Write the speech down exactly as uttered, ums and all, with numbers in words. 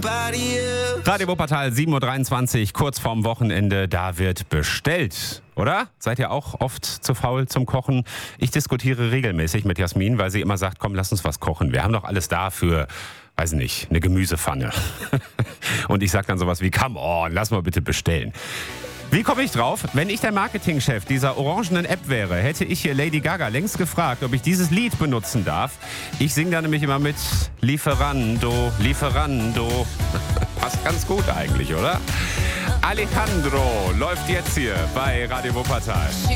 Radio Wuppertal, sieben Uhr dreiundzwanzig, kurz vorm Wochenende, da wird bestellt. Oder? Seid ihr auch oft zu faul zum Kochen? Ich diskutiere regelmäßig mit Jasmin, weil sie immer sagt, komm, lass uns was kochen. Wir haben doch alles da für, weiß nicht, eine Gemüsepfanne. Und ich sag dann sowas wie, come on, lass mal bitte bestellen. Wie komme ich drauf? Wenn ich der Marketingchef dieser orangenen App wäre, hätte ich hier Lady Gaga längst gefragt, ob ich dieses Lied benutzen darf. Ich singe da nämlich immer mit Lieferando, Lieferando. Passt ganz gut eigentlich, oder? Alejandro läuft jetzt hier bei Radio Wuppertal.